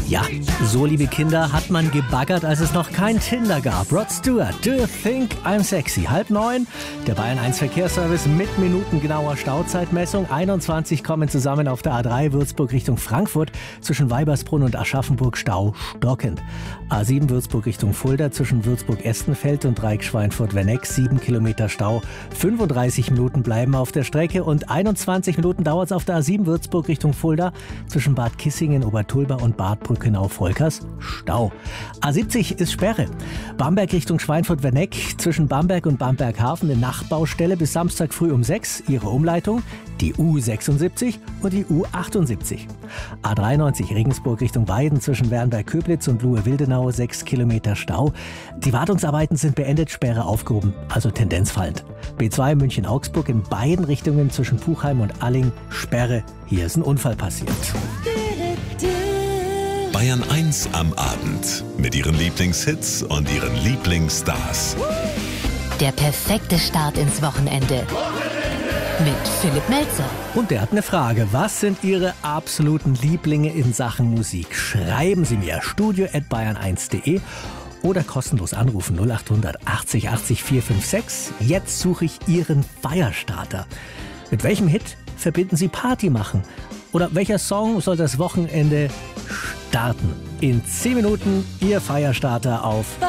Ja, so liebe Kinder hat man gebaggert, als es noch kein Tinder gab. Rod Stewart, Do You Think I'm Sexy? 8:30, der Bayern 1 Verkehrsservice mit minutengenauer Stauzeitmessung. 21 kommen zusammen auf der A3 Würzburg Richtung Frankfurt zwischen Weibersbrunn und Aschaffenburg Stau stockend. A7 Würzburg Richtung Fulda zwischen Würzburg-Estenfeld und Dreieck-Schweinfurt-Werneck 7 Kilometer Stau. 35 Minuten bleiben auf der Strecke und 21 Minuten dauert es auf der A7 Würzburg Richtung Fulda zwischen Bad Kissingen, Obertulba und Bad Brückenau-Volkers Stau. A70 ist Sperre. Bamberg Richtung Schweinfurt-Werneck zwischen Bamberg und Bamberg-Hafen eine Nachtbaustelle bis Samstag früh um 6. Ihre Umleitung die U76 und die U78. A93 Regensburg Richtung Weiden zwischen Wernberg-Köblitz und Luhe-Wildenau 6 Kilometer Stau. Die Wartungsarbeiten sind beendet, Sperre aufgehoben, also Tendenz fallend. B2 München-Augsburg in beiden Richtungen zwischen Puchheim und Alling Sperre. Hier ist ein Unfall passiert. Bayern 1 am Abend mit ihren Lieblingshits und ihren Lieblingsstars. Der perfekte Start ins Wochenende. Mit Philipp Melzer. Und der hat eine Frage. Was sind Ihre absoluten Lieblinge in Sachen Musik? Schreiben Sie mir studio@bayern1.de oder kostenlos anrufen 0800 80 80 456. Jetzt suche ich Ihren Feierstarter. Mit welchem Hit verbinden Sie Party machen? Oder welcher Song soll das Wochenende starten? In 10 Minuten Ihr Feierstarter auf